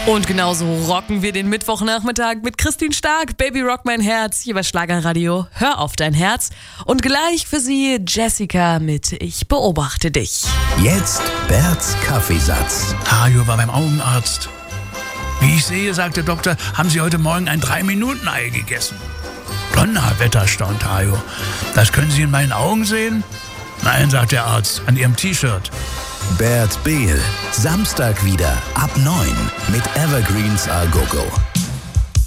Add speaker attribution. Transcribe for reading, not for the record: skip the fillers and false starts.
Speaker 1: Und genauso rocken wir den Mittwochnachmittag mit Christine Stark, Baby Rock mein Herz, hier bei Schlagerradio. Hör auf dein Herz. Und gleich für Sie Jessica mit Ich beobachte dich.
Speaker 2: Jetzt Berts Kaffeesatz.
Speaker 3: Hajo war beim Augenarzt. Wie ich sehe, sagt der Doktor, haben Sie heute Morgen ein 3-Minuten-Ei gegessen. Donnerwetter, staunt Hajo. Das können Sie in meinen Augen sehen? Nein, sagt der Arzt, an Ihrem T-Shirt.
Speaker 2: Bert Behl, Samstag wieder ab 9 mit Evergreens A Go Go.